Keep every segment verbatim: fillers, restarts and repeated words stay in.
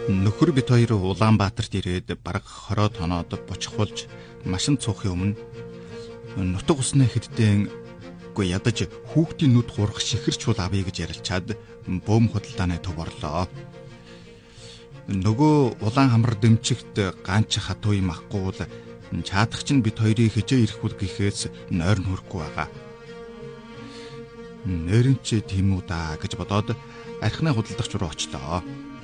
Нөхөр бит хоёр Улаанбаатарт ирээд бараг хороо тоноод бочих болж машин цуухын өмнө нутаг усны хэддэн үгүй ядаж хүүхдийн нүд хурах шихэрч бол авъя гэж ярилцаад бөөм худалдааны төв орлоо. Нөгөө улаан хамар дэмчигт ганч хатуу юм ахгүй бол чаадах чинь бит хоёрыг хижээ ирэхгүй гэхээс нойр нь хүрэхгүй байгаа. Нэрэн чи тийм үү даа гэж бодоод архины худалдагч руу очлоо.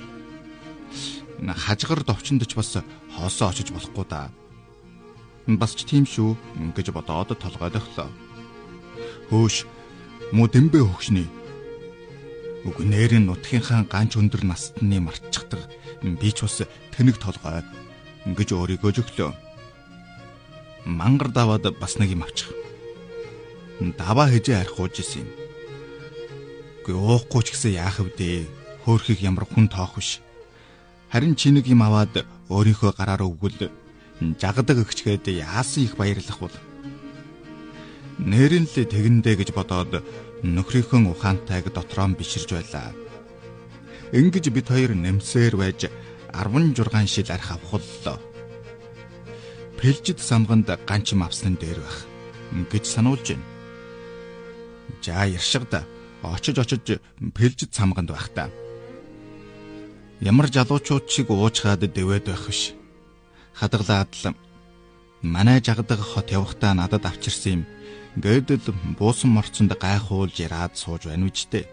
Хажгаар довчондч бас хоосоо очиж болохгүй да. Бас ч тийм шүү гэж бодоод толгойд өглөө. Хөөш муу дэмбэ хөгшний. Үгүй нэрийн нутгийнхаа ганч өндөр настны марччихдаг би ч бас тэнэг толгой гэж өөрийгөө жөглөө. Мангар даваад бас нэг юм авчих. Даваа хижээ архиуж исэн юм. Үгүй уухгүй ч гэсэн яах вэ? Хөөхийг ямар хүн тоох биш. Харин чи нэг юм аваад өөрийнхөө гараар өгвөл жагадаг өгчгээд яасан их баярлах бол. Нэрэн л тэгэндээ гэж бодоод нөхрийнхөө ухаантайг дотроо биширж байлаа. Ингэж бид хоёр нэмсээр байж арван жургаан шил арх авахлаа. Пэлжид самганд ганч юм авсан дээр байх гэж сануулж байна. За яршигда очиж очиж пэлжид самганд байх та. Ямар жалуучууд шиг уучгаад дэвээд байх биш. Хадгалаад л манай жагадаг хот явахдаа надад авчирсан юм. Гэдэл буусан морцонд гайхуулж яраад сууж байна үжтэй.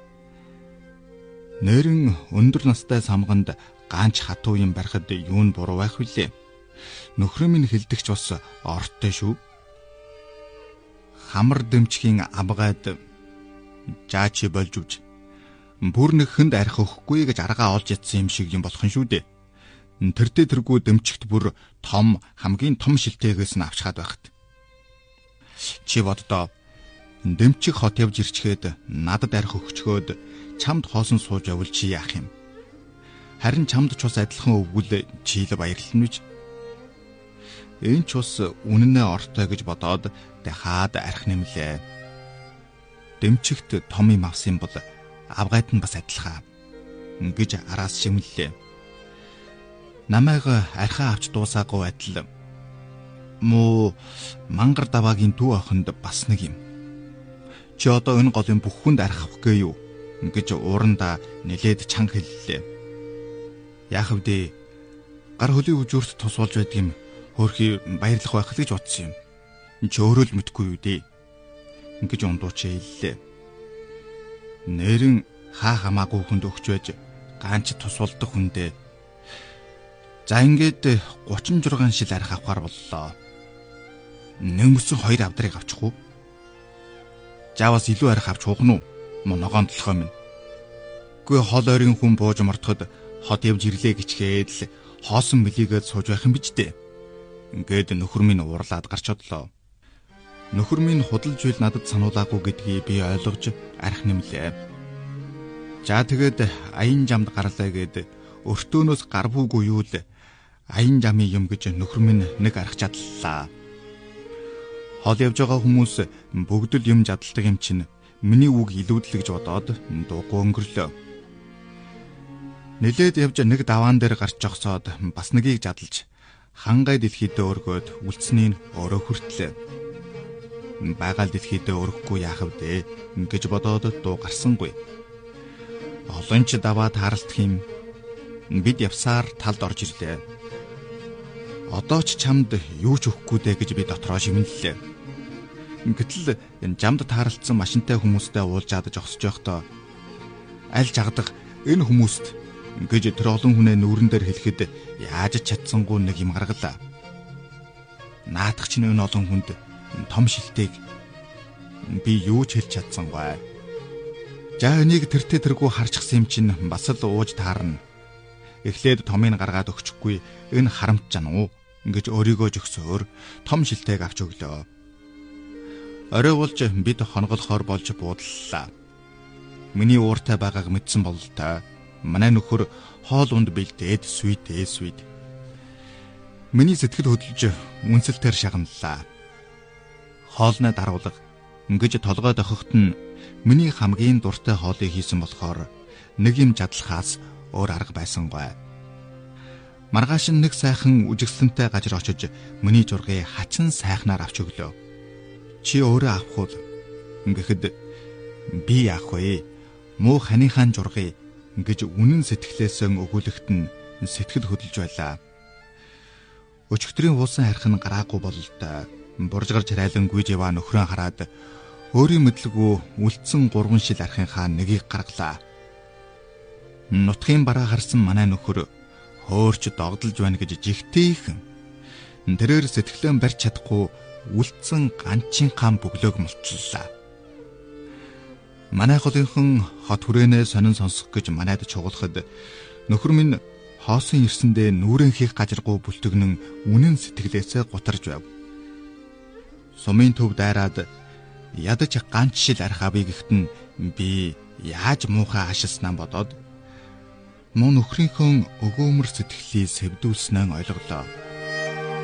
Нэрэн өндөр настай самганд ганч хатуу юм барихад юу н буруу байх вүлээ. Нөхрөө минь хилдэгч бас ортой шүү. Хамар дэмчгийн амгайд жаачи болж үж. Бүр нэг хүнд арх өгөхгүй гэж аргаа олж ятсан юм шиг юм болох нь шүү дээ. Тэртээ тэргүй дэмчигт бүр том хамгийн том шилтээгээс нь авчгаад байхад. Чи боддоо дэмчиг хот явж ирчгээд надад арх өгчгөөд чамд хоосон сууж явал чи яах юм? Харин чамд ч бас адилхан өвгөл чи л баярлна гэж. Энэ ч бас үнэнээ ортой гэж бодоод дахиад арх нэмлээ. Дэмчигт том юм авсан бол авгайд нь бас адилхан гэж араас шимэллээ. Намайг архаа авч дуусаагүй адил муу мангар даваагийн дүү охинд бас нэг юм. Чи одоо энэ голын бүх хүнд арх авах гээ юу гэж уурандаа нэлээд чанга хэллээ. Яах вэ? Гар хөлийн үжүүрт тус болж байдаг юм. Хөөрхий баярлах байх л гэж бодсон юм. Чи өөрөө л мэдгүй юу дээ гэж ундууч хэллээ. Нэрэн хаа хамаагүй хүнд өгч байж ганч тусвалдах хүндээ. За ингээд гучин жургаан шил арх авахар боллоо. Нэмсэн хоёр авдрыг авчих уу? Жаваас илүү арх авч хуухна уу? Моногоон толгой минь. Гүй хол ойрын хүн бууж мортоход хот явж ирлээ гिचгээд л хоосон мэлийгээд сууж байх юм биш дээ. Ингээд нөхөр минь уурлаад гарч одлоо. Нөхөр минь худалж үйл надад сануулаагүй гэдгийг би ойлгож арх нэмлээ. За тэгээд аян жамд гарлаа гээд өртөөнөөс гарбуугүй юу л аян жамын юм гэж нөхөр минь нэг арх чадлаа. Хол явж байгаа хүмүүс бүгд л юм жадалдаг юм чинь миний үг илүүдл гэж бодоод дуугүй өнгөрлөө. Нэлээд явж нэг даваан дээр гарч жогсоод бас нэгийг жадалж хангай дэлхийдээ өргөөд үлдсэнийг өөрөө хүртлээ. Багаал дэлхийдээ өрөхгүй яах вэ гэж бодоод дуу гарсангүй. Олон ч даваа тааралдах юм. Бид явсаар талд орж ирлээ. Одоо ч чамд юу ч өгөхгүй дээ гэж би дотроо шимнэллээ. Гэтэл энэ жамд тааралдсан машинтай хүмүүстэй уулзаад жогсож байхдаа аль жагадаг энэ хүмүүст гэж тэр олон хүнээ нүүрэн дээр хэлэхэд яаж чадсангүй нэг юм гаргалаа. Наадах чинь энэ олон хүнд том шилтэйг би юу ч хэлж чадсангүй. За энийг тэртээ тэргүй харчихсан юм чинь бас л ууж таарна. Эхлээд томыг гаргаад өгчихгүй энэ харамт жан уу гэж өөрийгөө жөксөөр том шилтэйг авч өглөө. Орой болж бид хонголохоор болж буудлаа. Миний ууртай байгааг мэдсэн бололтой. Манай нөхөр хоол унд бэлдээд сүйтээ сүйд. Миний сэтгэл хөдлөж үнсэлтээр шагналаа. Хоолны даруулга ингэж толгой дохохт нь миний хамгийн дуртай хоолыг хийсэн болохоор нэг юм жадлахаас өөр арга байсангүй. Маргааш нь нэг сайхан үжигсэнтэй газар очиж миний жургыг хачин сайхнаар авч өглөө. Чи өөрөө авах уу гэхэд би яах вэ? Муу ханыхаан жургыг гэж үнэн сэтгэлээсээ өгүүлэхэд нь сэтгэл хөдлөж байлаа. Өчигдрийн уусан харих нь гараагүй бололтой. Буржгарч хайлан гүйж яваа нөхрөө хараад өөрийн мэдлгүй үлдсэн гурван шил архийнхаа нэгийг гаргалаа. Нутгийн бараа харсан манай нөхөр хөөрч догдолж байна гэж жигтэйхэн. Тэрээр сэтгэлэн барьж чадахгүй үлдсэн ганчинхаа бөглөөг мултлаа. Манай холынхон хот хүрээнээ сонин сонсох гэж манайд чугуулхад нөхөр минь хоосон ирсэндээ нүүрэн хийх гажиргуу бүлтгнэн үнэн сэтгэлээсээ гутарж байв. Сумын төв дайраад ядаж ганч шил арх авъя гэхэд нь би яаж муухай хашилснаа бодоод мөн нөхрийнхөө өгөөмөр сэтгэлийг сэвдүүлснээ ойлголоо.